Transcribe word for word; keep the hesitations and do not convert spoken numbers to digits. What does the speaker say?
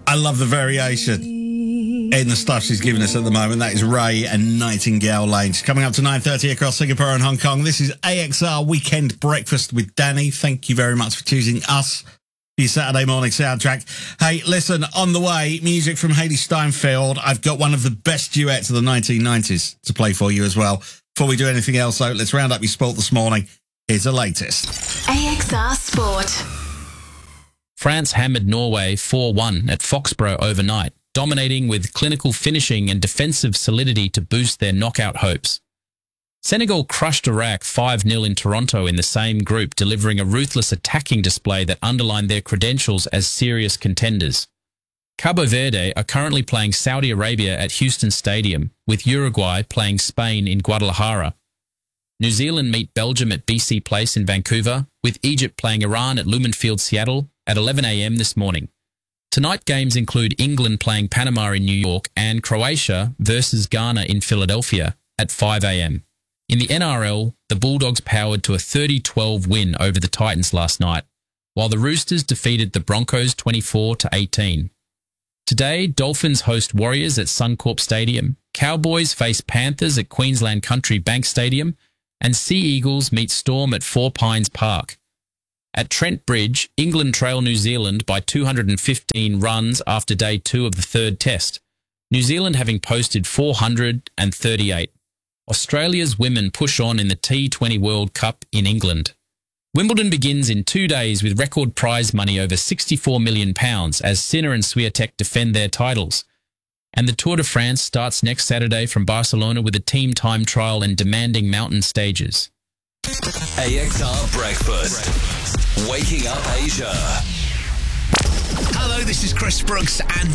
I love the variation in the stuff she's giving us at the moment. That is Ray and Nightingale Lane. She's coming up to nine thirty across Singapore and Hong Kong. This is A X R Weekend Breakfast with Danny. Thank you very much for choosing us for your Saturday morning soundtrack. Hey, listen, on the way, music from Hailee Steinfeld. I've got one of the best duets of the nineteen nineties to play for you as well. Before we do anything else, though, let's round up your sport this morning. Here's the latest. A X R Sport. France hammered Norway four one at Foxborough overnight, dominating with clinical finishing and defensive solidity to boost their knockout hopes. Senegal crushed Iraq five nil in Toronto in the same group, delivering a ruthless attacking display that underlined their credentials as serious contenders. Cabo Verde are currently playing Saudi Arabia at Houston Stadium, with Uruguay playing Spain in Guadalajara. New Zealand meet Belgium at B C Place in Vancouver, with Egypt playing Iran at Lumen Field, Seattle, at eleven a m this morning. Tonight games include England playing Panama in New York and Croatia versus Ghana in Philadelphia at five a m In the N R L, the Bulldogs powered to a thirty twelve win over the Titans last night, while the Roosters defeated the Broncos twenty-four to eighteen. Today, Dolphins host Warriors at Suncorp Stadium, Cowboys face Panthers at Queensland Country Bank Stadium, and Sea Eagles meet Storm at Four Pines Park. At Trent Bridge, England trail New Zealand by two hundred fifteen runs after day two of the third test, New Zealand having posted four hundred thirty-eight. Australia's women push on in the T twenty World Cup in England. Wimbledon begins in two days with record prize money over sixty-four million pounds as Sinner and Swiatek defend their titles. And the Tour de France starts next Saturday from Barcelona with a team time trial and demanding mountain stages. A X R Breakfast. Waking up Asia. Hello, this is Chris Brooks and